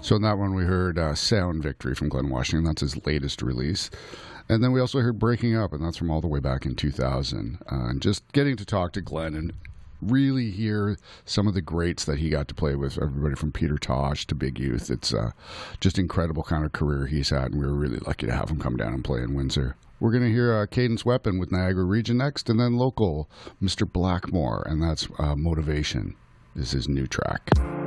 So in that one, we heard Sound Victory from Glen Washington. That's his latest release. And then we also heard Breaking Up, and that's from all the way back in 2000. And just getting to talk to Glen and really hear some of the greats that he got to play with, everybody from Peter Tosh to Big Youth. It's just incredible kind of career he's had, and we were really lucky to have him come down and play in Windsor. We're going to hear Cadence Weapon with Niagara Region next, and then local Mr. Blackmore, and that's Motivation is his new track.